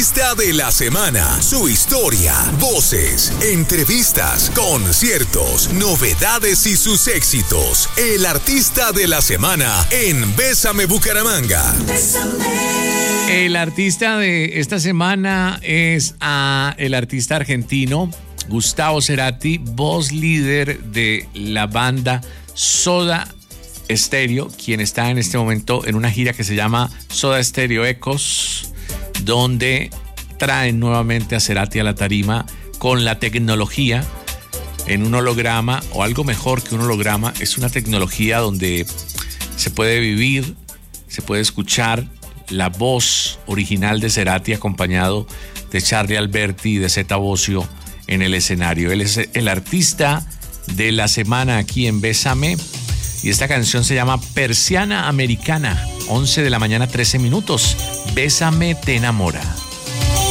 artista de la semana, su historia, voces, entrevistas, conciertos, novedades y sus éxitos. El artista de la semana en Bésame Bucaramanga. Bésame. El artista de esta semana es el artista argentino Gustavo Cerati, voz líder de la banda Soda Stereo, quien está en este momento en una gira que se llama Soda Stereo Ecos, donde traen nuevamente a Cerati a la tarima con la tecnología en un holograma, o algo mejor que un holograma, es una tecnología donde se puede vivir, se puede escuchar la voz original de Cerati acompañado de Charlie Alberti y de Zeta Bosio en el escenario. Él es el artista de la semana aquí en Bésame y esta canción se llama Persiana Americana. 11 de la mañana, 13 minutos. Bésame te enamora.